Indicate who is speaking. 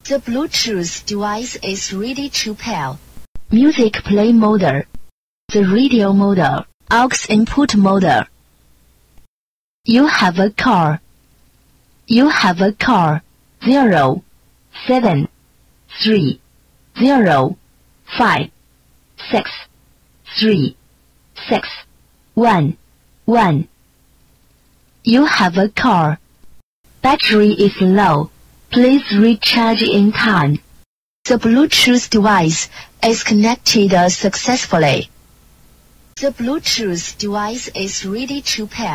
Speaker 1: The Bluetooth device is ready to pair.
Speaker 2: Music play mode. The radio mode. Aux input mode. You have a car. You have a car. 0, 7, 3, 0, 5, 6, 3, 6, 1, 1. You have a car. Battery is low. Please recharge in time.
Speaker 1: The Bluetooth device is connected successfully. The Bluetooth device is ready to pair.